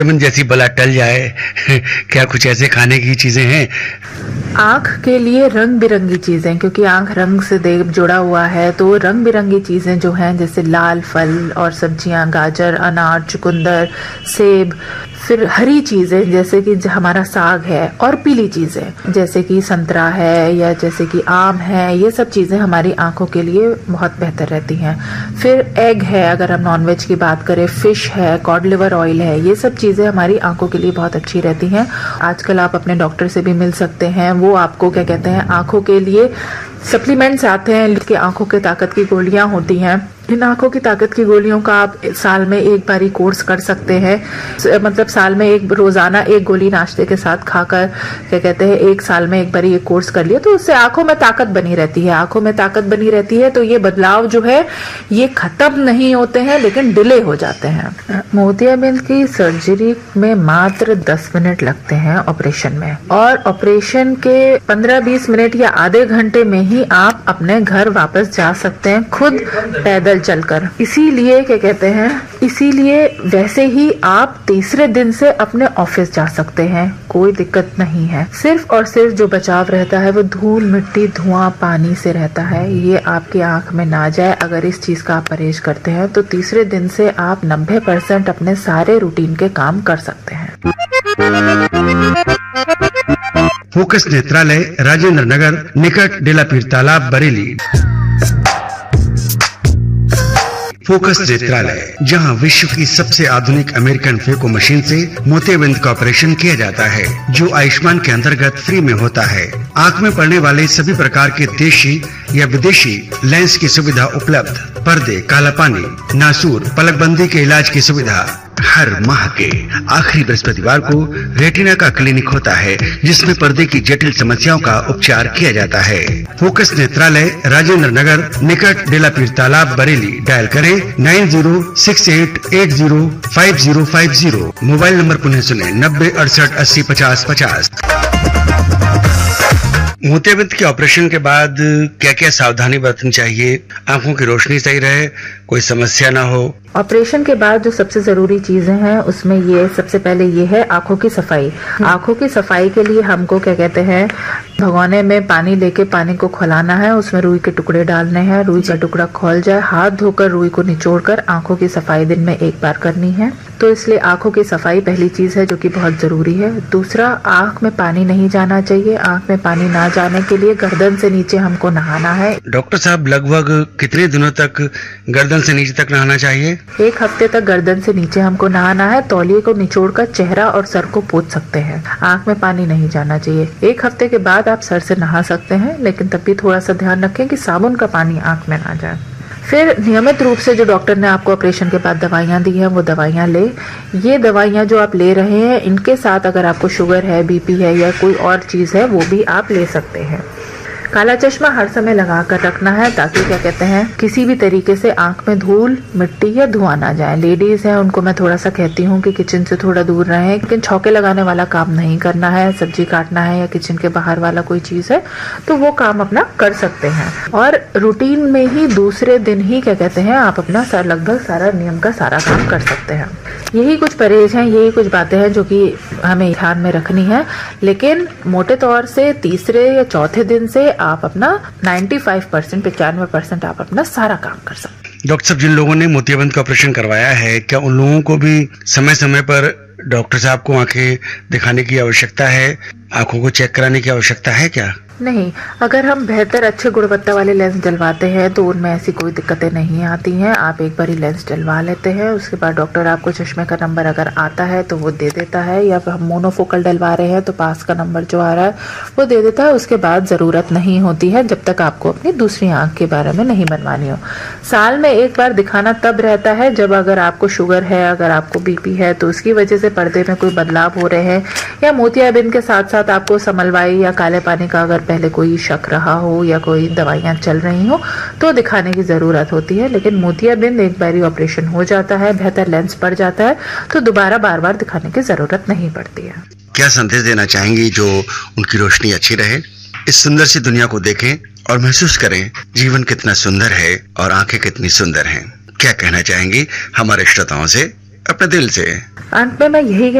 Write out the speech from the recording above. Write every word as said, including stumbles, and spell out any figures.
जैसी बला टल जाए क्या कुछ ऐसे खाने की चीजें हैं? आँख के लिए रंग बिरंगी चीजें, क्योंकि आँख रंग से देव जुड़ा हुआ है, तो रंग बिरंगी चीजें जो हैं जैसे लाल फल और सब्जियां, गाजर, अनार, चुकंदर, सेब, फिर हरी चीजें जैसे कि हमारा साग है, और पीली चीजें जैसे कि संतरा है या जैसे कि आम है, ये सब चीजें हमारी आंखों के लिए बहुत बेहतर रहती हैं। फिर एग है, अगर हम नॉनवेज की बात करें, फिश है, कॉड लिवर ऑयल है, ये सब चीजें हमारी आंखों के लिए बहुत अच्छी रहती हैं। आजकल आप अपने डॉक्टर से भी मिल सकते हैं, वो आपको क्या कहते हैं आंखों के लिए सप्लीमेंट्स आते हैं, जिसके आंखों के ताकत की गोलियां होती हैं। इन आंखों की ताकत की गोलियों का आप साल में एक बारी कोर्स कर सकते हैं, मतलब साल में एक रोजाना एक गोली नाश्ते के साथ खाकर क्या कहते हैं एक साल में एक बारी ये कोर्स कर लिया तो उससे आंखों में ताकत बनी रहती है। आंखों में ताकत बनी रहती है तो ये बदलाव जो है ये खत्म नहीं होते हैं लेकिन डिले हो जाते हैं। मोतियाबिंद की सर्जरी में मात्र दस मिनट लगते हैं ऑपरेशन में, और ऑपरेशन के पंद्रह बीस मिनट या आधे घंटे में ही आप अपने घर वापस जा सकते हैं, खुद पैदल चलकर। इसीलिए क्या कहते हैं इसीलिए वैसे ही आप तीसरे दिन से अपने ऑफिस जा सकते हैं, कोई दिक्कत नहीं है। सिर्फ और सिर्फ जो बचाव रहता है वो धूल, मिट्टी, धुआं, पानी से रहता है। ये आपकी आंख में ना जाए, अगर इस चीज का आप परहेज करते हैं तो तीसरे दिन से आप नब्बे परसेंट अपने सारे रूटीन के काम कर सकते हैं। फोकस नेत्रालय, राजेंद्र नगर, निकट डेलापीर तालाब, बरेली। फोकस नेत्रालय, जहां विश्व की सबसे आधुनिक अमेरिकन फेको मशीन से मोतियाबिंद का ऑपरेशन किया जाता है, जो आयुष्मान के अंतर्गत फ्री में होता है। आंख में पड़ने वाले सभी प्रकार के देशी या विदेशी लेंस की सुविधा उपलब्ध, पर्दे, काला पानी, नासूर, पलकबंदी के इलाज की सुविधा। हर माह के आखिरी बृहस्पतिवार को रेटिना का क्लिनिक होता है, जिसमें पर्दे की जटिल समस्याओं का उपचार किया जाता है। फोकस नेत्रालय, राजेंद्र नगर, निकट डेलापीर तालाब, बरेली। डायल करें nine zero six eight eight zero five zero five zero. Mobile number पुनः सुने नब्बे अड़सठ अस्सी पचास पचास। मोतियाबिंद के ऑपरेशन के बाद क्या क्या सावधानी बरतनी चाहिए, आंखों की रोशनी सही रहे, कोई समस्या ना हो? ऑपरेशन के बाद जो सबसे जरूरी चीजें हैं उसमें ये सबसे पहले ये है आंखों की सफाई। आंखों की सफाई के लिए हमको क्या कहते हैं भगोने में पानी लेके पानी को खौलाना है, उसमें रुई के टुकड़े डालने हैं, रुई का टुकड़ा खौल जाए, हाथ धोकर रुई को निचोड़कर आंखों की सफाई दिन में एक बार करनी है। तो इसलिए आंखों की सफाई पहली चीज है जो कि बहुत जरूरी है। दूसरा, आंख में पानी नहीं जाना चाहिए। आंख में पानी ना जाने के लिए गर्दन से नीचे हमको नहाना है। डॉक्टर साहब, लगभग कितने दिनों तक गर्दन से नीचे तक नहाना चाहिए? एक हफ्ते तक गर्दन से नीचे हमको नहाना है। तौलिए को निचोड़कर चेहरा और सर को पोंछ सकते हैं। आंख में पानी नहीं जाना चाहिए। एक हफ्ते के बाद आप सर से नहा सकते हैं, लेकिन तब भी थोड़ा सा ध्यान रखें कि साबुन का पानी आंख में ना जाए। फिर नियमित रूप से जो डॉक्टर ने आपको ऑपरेशन के बाद दवाइयां दी हैं वो दवाइयां ले। ये दवाइयां जो आप ले रहे हैं इनके साथ अगर आपको शुगर है, बीपी है या कोई और चीज है वो भी आप ले सकते हैं। काला चश्मा हर समय लगा कर रखना है ताकि क्या कहते हैं किसी भी तरीके से आंख में धूल, मिट्टी या धुआं ना जाए। लेडीज हैं उनको मैं थोड़ा सा कहती हूँ कि किचन से थोड़ा दूर रहें, लेकिन छौके लगाने वाला काम नहीं करना है। सब्जी काटना है या किचन के बाहर वाला कोई चीज है तो वो काम अपना कर सकते हैं। और रूटीन में ही दूसरे दिन ही क्या कहते हैं आप अपना सर लगभग सारा नियम का सारा काम कर सकते हैं। यही कुछ परहेज हैं, यही कुछ बातें हैं जो कि हमें ध्यान में रखनी है। लेकिन मोटे तौर से तीसरे या चौथे दिन से आप अपना पचानवे परसेंट पचानवे परसेंट आप अपना सारा काम कर सकते हैं। डॉक्टर साहब, जिन लोगों ने मोतियाबिंद का ऑपरेशन करवाया है, क्या उन लोगों को भी समय समय पर डॉक्टर साहब को आंखें दिखाने की आवश्यकता है, आंखों को चेक कराने की आवश्यकता है क्या? नहीं, अगर हम बेहतर अच्छे गुणवत्ता वाले लेंस डलवाते हैं तो उनमें ऐसी कोई दिक्कतें नहीं आती हैं। आप एक बार ही लेंस डलवा लेते हैं, उसके बाद डॉक्टर आपको चश्मे का नंबर अगर आता है तो वो दे देता है, या फिर हम मोनोफोकल डलवा रहे हैं तो पास का नंबर जो आ रहा है वो दे देता है। उसके बाद जरूरत नहीं होती है जब तक आपको अपनी दूसरी आंख के बारे में नहीं बनवानी हो। साल में एक बार दिखाना तब रहता है जब अगर आपको शुगर है, अगर आपको बीपी है तो उसकी वजह से पर्दे में कोई बदलाव हो रहे हैं, या मोतियाबिंद के साथ साथ आपको समलवाई या काले पानी का अगर पहले कोई शक रहा हो या कोई दवाइयां चल रही हो तो दिखाने की जरूरत होती है। लेकिन मोतियाबिंद एक बार ऑपरेशन हो जाता है, बेहतर लेंस पड़ जाता है तो दोबारा बार बार दिखाने की जरूरत नहीं पड़ती है। क्या संदेश देना चाहेंगी जो उनकी रोशनी अच्छी रहे? इस सुंदर सी दुनिया को देखें और महसूस करें जीवन कितना सुंदर है और आंखें कितनी सुंदर हैं। क्या कहना चाहेंगी हमारे श्रोताओं से? अपने दिल से। अंत में मैं यही